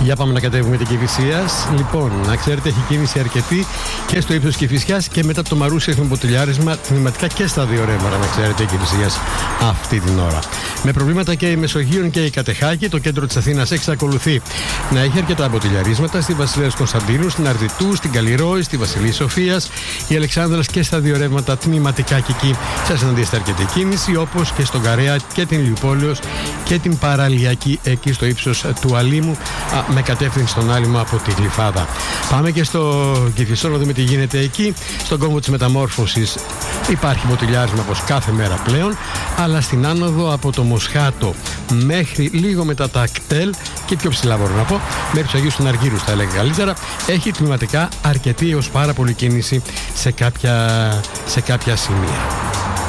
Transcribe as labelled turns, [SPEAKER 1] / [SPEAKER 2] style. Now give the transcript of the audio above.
[SPEAKER 1] Για πάμε να κατέβουμε την Κηφισίας. Λοιπόν, να ξέρετε, έχει κίνηση αρκετή και στο ύψος Κηφισιάς και μετά το Μαρούσι έχουμε ποτηλιάρισμα τμηματικά και στα δύο ρεύματα, να ξέρετε, η Κηφισίας αυτή την ώρα. Με προβλήματα και η Μεσογείων και η Κατεχάκη, το κέντρο της Αθήνας εξακολουθεί να έχει αρκετά ποτηλιαρίσματα στη Βασιλέας Κωνσταντίνου, στην Αρδιτού, στην Καλλιρόη, στη Βασιλής Σοφίας, η Αλεξάνδρας και στα δύο ρεύματα τμηματικά και εκεί σας συναντήσετε αρκετή κίνηση, όπως και στον Καρέα και την Λιουπόλεως και την Παραλιακή εκεί στο ύψος του Αλήμου με κατεύθυνση στον Άλυμο από τη Γλυφάδα. Πάμε και στο Κηφισό να δούμε τι γίνεται εκεί. Στον κόμβο της Μεταμόρφωσης υπάρχει ποτηλιάρισμα όπως κάθε μέρα πλέον, αλλά στην άνοδο από το Μοσχάτο μέχρι λίγο μετά τα Ακτέλ και πιο ψηλά μπορώ να πω, μέχρι τους Αγίους Συναργύρους θα έλεγα καλύτερα, έχει τμηματικά αρκετή έως πάρα πολύ κίνηση σε κάποια σημεία.